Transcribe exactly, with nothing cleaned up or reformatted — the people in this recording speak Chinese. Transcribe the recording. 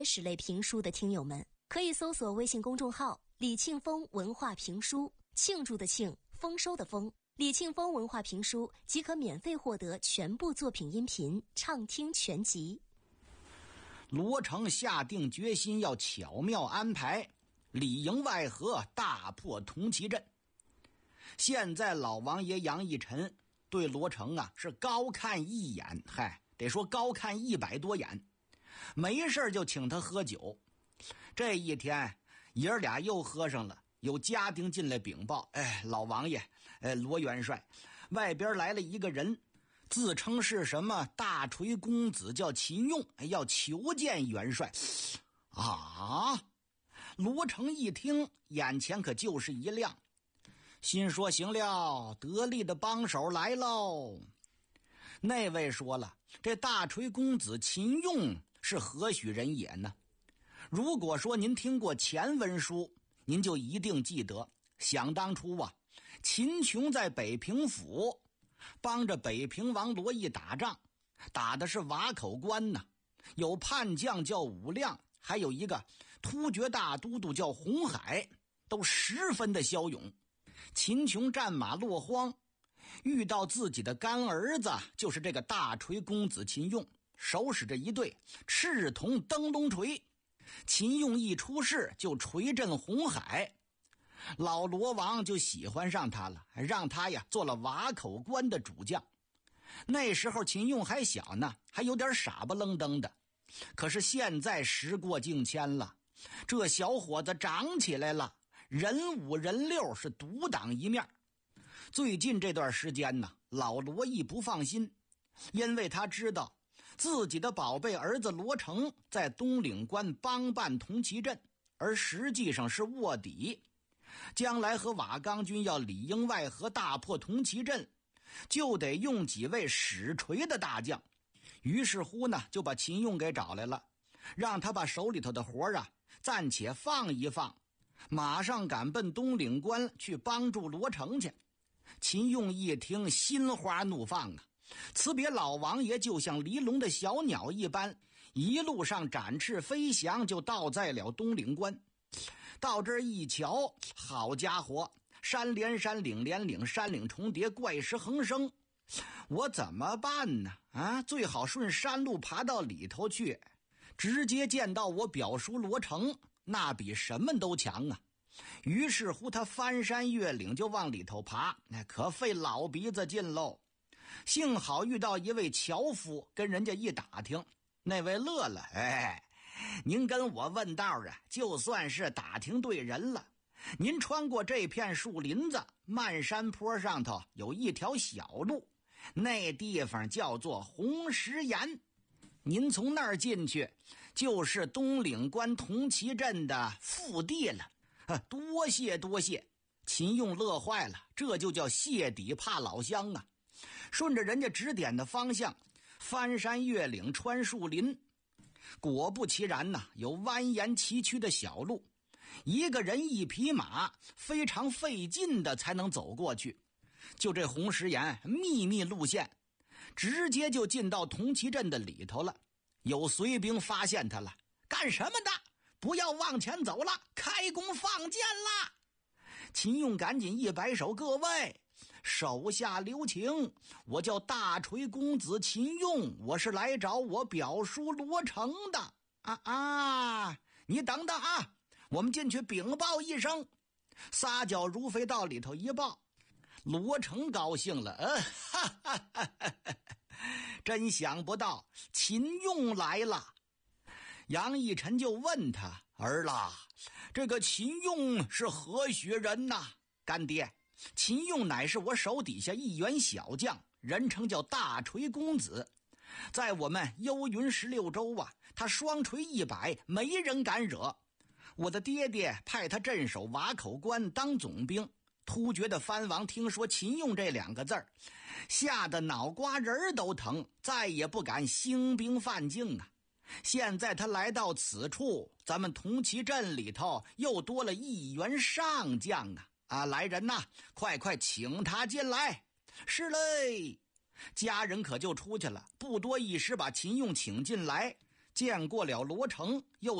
史类评书的听友们，可以搜索微信公众号李庆丰文化评书，庆祝的庆，丰收的丰，李庆丰文化评书即可免费获得全部作品音频畅听全集。 罗成下定决心要巧妙安排，里应外合，大破铜旗阵。现在老王爷杨义臣对罗成啊是高看一眼，嗨，得说高看一百多眼，没事就请他喝酒。这一天爷儿俩又喝上了，有家丁进来禀报，哎，老王爷，哎，罗元帅，外边来了一个人，自称是什么大锤公子，叫秦用，要求见元帅。啊！罗成一听，眼前可就是一亮，心说行了，得力的帮手来喽。那位说了，这大锤公子秦用是何许人也呢？如果说您听过前文书，您就一定记得，想当初啊，秦琼在北平府帮着北平王罗毅打仗，打的是瓦口关呢，有叛将叫武亮，还有一个突厥大都督叫红海，都十分的骁勇。秦琼战马落荒，遇到自己的干儿子，就是这个大锤公子秦用，手使着一对赤铜灯笼锤，秦用一出世就锤震红海，老罗王就喜欢上他了，让他呀做了瓦口关的主将。那时候秦用还小呢，还有点傻不愣登的，可是现在时过境迁了，这小伙子长起来了，人五人六，是独当一面。最近这段时间呢，老罗毅不放心，因为他知道自己的宝贝儿子罗成在东岭关帮办铜旗阵，而实际上是卧底，将来和瓦岗军要里应外合大破铜旗阵，就得用几位使锤的大将。于是乎呢，就把秦用给找来了，让他把手里头的活啊暂且放一放，马上赶奔东岭关去帮助罗成去。秦用一听，心花怒放啊，辞别老王爷，就像离笼的小鸟一般，一路上展翅飞翔，就到在了东岭关。到这儿一瞧，好家伙，山连山，岭连岭，山岭重叠，怪石横生，我怎么办呢？啊，最好顺山路爬到里头去，直接见到我表叔罗成，那比什么都强啊。于是乎他翻山越岭就往里头爬，那可费老鼻子劲喽。幸好遇到一位樵夫，跟人家一打听，那位乐了，哎，您跟我问道啊，就算是打听对人了。您穿过这片树林子，漫山坡上头有一条小路，那地方叫做红石岩，您从那儿进去就是东岭关铜旗阵的腹地了。多谢多谢。秦用乐坏了，这就叫谢底怕老乡啊。顺着人家指点的方向，翻山越岭，穿树林，果不其然呐，有蜿蜒崎岖的小路，一个人一匹马非常费劲的才能走过去。就这红石岩秘密路线，直接就进到铜旗阵的里头了。有随兵发现他了，干什么的？不要往前走了，开弓放箭啦！秦用赶紧一摆手，各位手下留情，我叫大锤公子秦用，我是来找我表叔罗成的。啊啊，你等等啊，我们进去禀报一声。撒脚如飞到里头一报，罗成高兴了，呃，哈哈哈哈，真想不到秦用来了。杨义臣就问他，儿啦，这个秦用是何许人呐？干爹，秦用乃是我手底下一员小将，人称叫大锤公子，在我们幽云十六州啊，他双锤一摆，没人敢惹。我的爹爹派他镇守瓦口关当总兵，突厥的藩王听说秦用这两个字儿，吓得脑瓜仁都疼，再也不敢兴兵犯境啊。现在他来到此处，咱们铜旗阵里头又多了一员上将啊！啊，来人呐，快快请他进来。是嘞，家人可就出去了，不多一时把秦用请进来。 见过了罗成，又